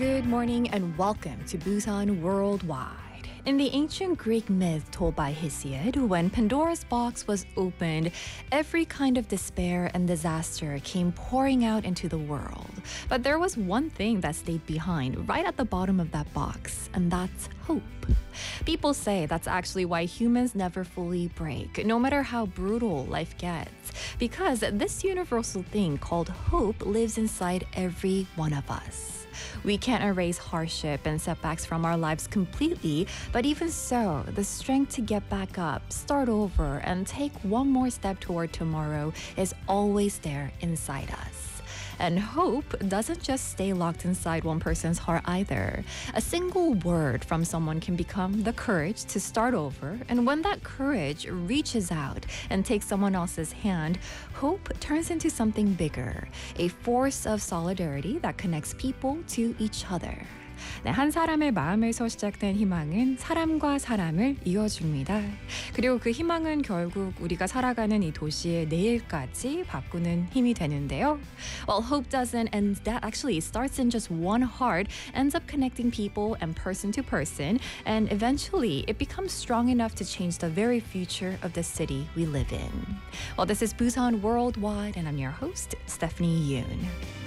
Good morning and welcome to Busan Worldwide. In the ancient Greek myth told by Hesiod, when Pandora's box was opened, every kind of despair and disaster came pouring out into the world. But there was one thing that stayed behind right at the bottom of that box, and that's hope. People say that's actually why humans never fully break, no matter how brutal life gets, because this universal thing called hope lives inside every one of us. We can't erase hardship and setbacks from our lives completely, but even so, the strength to get back up, start over, and take one more step toward tomorrow is always there inside us. And hope doesn't just stay locked inside one person's heart either. A single word from someone can become the courage to start over, and when that courage reaches out and takes someone else's hand, hope turns into something bigger, a force of solidarity that connects people to each other. 네, 한 사람의 마음에서 시작된 희망은 사람과 사람을 이어줍니다. 그리고 그 희망은 결국 우리가 살아가는 이 도시의 내일까지 바꾸는 힘이 되는데요. Well, hope doesn't, and that actually starts in just one heart, ends up connecting people and person to person, and eventually it becomes strong enough to change the very future of the city we live in. Well, this is Busan Worldwide, and I'm your host, Stephanie Yoon.